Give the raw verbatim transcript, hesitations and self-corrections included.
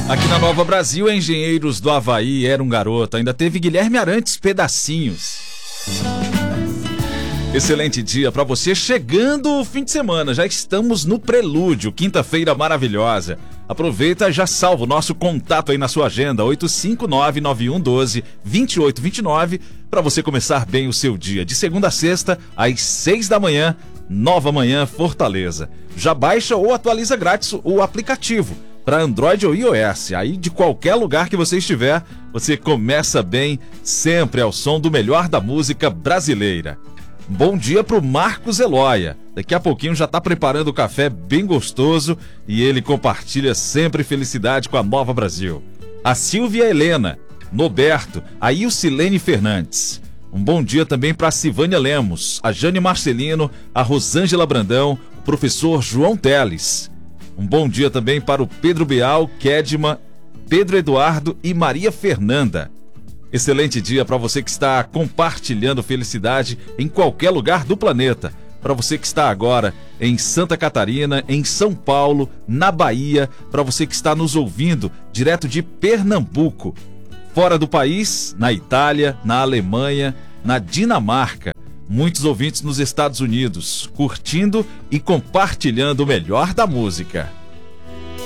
Aqui na Nova Brasil, Engenheiros do Havaí, Era um Garoto. Ainda teve Guilherme Arantes, Pedacinhos. Excelente dia para você, chegando o fim de semana, já estamos no prelúdio, quinta-feira maravilhosa. Aproveita, já salva o nosso contato aí na sua agenda, oito cinco nove, nove um um dois, dois oito dois nove, para você começar bem o seu dia, de segunda a sexta, às seis da manhã, Nova Manhã Fortaleza. Já baixa ou atualiza grátis o aplicativo para Android ou iOS, aí de qualquer lugar que você estiver, você começa bem, sempre ao som do melhor da música brasileira. Bom dia pro Marcos Eloia. Daqui a pouquinho já tá preparando o café bem gostoso e ele compartilha sempre felicidade com a Nova Brasil. A Silvia Helena, Noberto, a Ilcilene Fernandes. Um bom dia também para a Sivânia Lemos, a Jane Marcelino, a Rosângela Brandão, o professor João Teles. Um bom dia também para o Pedro Beal, Kedma, Pedro Eduardo e Maria Fernanda. Excelente dia para você que está compartilhando felicidade em qualquer lugar do planeta. Para você que está agora em Santa Catarina, em São Paulo, na Bahia. Para você que está nos ouvindo direto de Pernambuco. Fora do país, na Itália, na Alemanha, na Dinamarca. Muitos ouvintes nos Estados Unidos, curtindo e compartilhando o melhor da música.